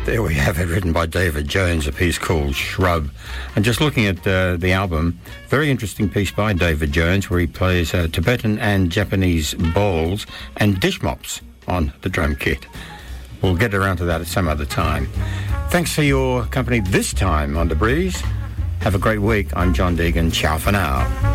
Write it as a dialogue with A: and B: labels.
A: There we have it, written by David Jones, a piece called Shrub. And just looking at the album, very interesting piece by David Jones where he plays Tibetan and Japanese bowls and dish mops on the drum kit. We'll get around to that at some other time. Thanks for your company this time on The Breeze. Have a great week. I'm John Deegan. Ciao for now.